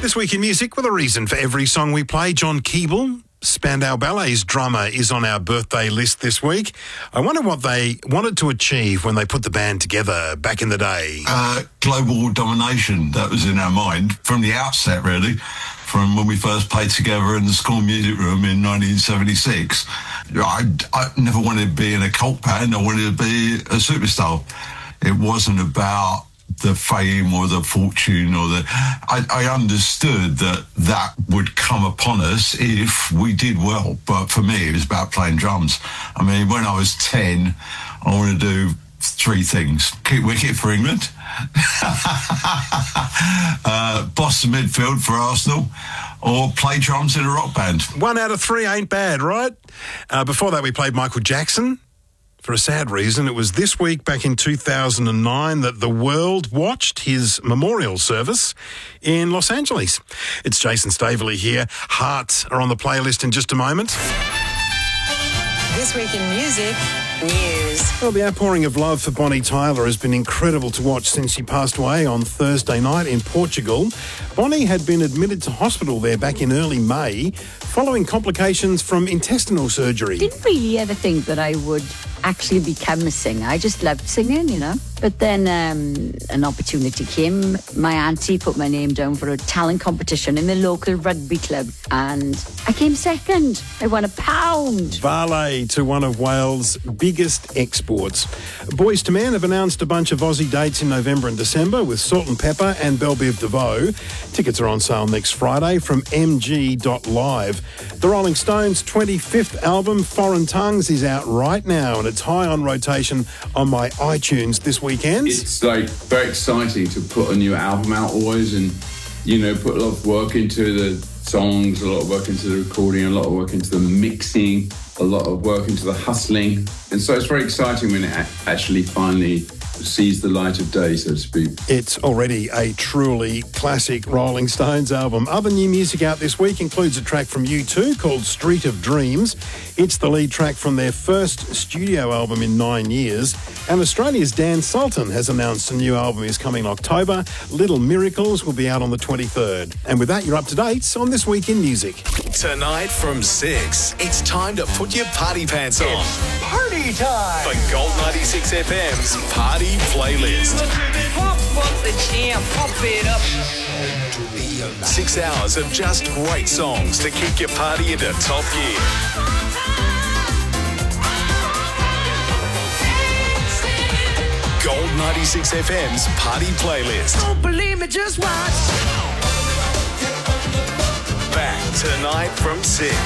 This week in music, with a reason for every song we play, John Keeble, Spandau Ballet's drummer, is on our birthday list this week. I wonder what they wanted to achieve when they put the band together back in the day. Global domination, that was in our mind from the outset, really. From when we first played together in the school music room in 1976. I never wanted to be in a cult band. I wanted to be a superstar. It wasn't about the fame or the fortune or I understood that would come upon us if we did well. But for me, it was about playing drums. I mean, when I was 10, I wanted to do three things. Kick wicket for England. Boss the midfield for Arsenal, or play drums in a rock band. 1 out of 3 ain't bad, right? Before that, we played Michael Jackson. For a sad reason, it was this week back in 2009 that the world watched his memorial service in Los Angeles. It's Jason Staveley here. Hearts are on the playlist in just a moment. This week in music, news. Well, the outpouring of love for Bonnie Tyler has been incredible to watch since she passed away on Thursday night in Portugal. Bonnie had been admitted to hospital there back in early May following complications from intestinal surgery. Didn't really ever think that I would actually become a singer. I just loved singing, you know. But then an opportunity came. My auntie put my name down for a talent competition in the local rugby club, and I came second. I won £1. Valet to one of Wales' biggest exports. Boys to Men have announced a bunch of Aussie dates in November and December with Salt and Pepper and Belle Biv DeVoe. Tickets are on sale next Friday from mg.live. The Rolling Stones' 25th album, Foreign Tongues, is out right now, and it's high on rotation on my iTunes this weekend. It's like very exciting to put a new album out always, and you know, put a lot of work into the songs, a lot of work into the recording, a lot of work into the mixing, a lot of work into the hustling, and so it's very exciting when it actually finally sees the light of day, so to speak. It's already a truly classic Rolling Stones album. Other new music out this week includes a track from U2 called Street of Dreams. It's the lead track from their first studio album in 9 years. And Australia's Dan Sultan has announced a new album is coming in October. Little Miracles will be out on the 23rd. And with that, you're up to date on This Week in Music. Tonight from 6, it's time to put your party pants on. It's party time! For Gold 96 FM's Party Playlist. Pump up the jam, pump it up. 6 hours of just great songs to kick your party into top gear. Gold 96 FM's Party Playlist. Don't believe me, just watch. Back tonight from 6.